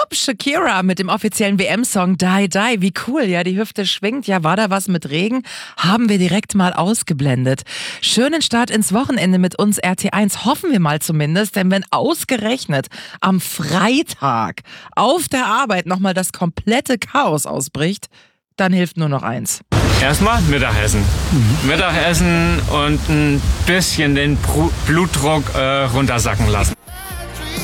Shakira mit dem offiziellen WM-Song Die Die. Wie cool, ja, die Hüfte schwingt. Ja, war da was mit Regen? Haben wir direkt mal ausgeblendet. Schönen Start ins Wochenende mit uns RT1, hoffen wir mal zumindest, denn wenn ausgerechnet am Freitag auf der Arbeit nochmal das komplette Chaos ausbricht, dann hilft nur noch eins. Erstmal Mittagessen. Mittagessen und ein bisschen den Blutdruck runtersacken lassen.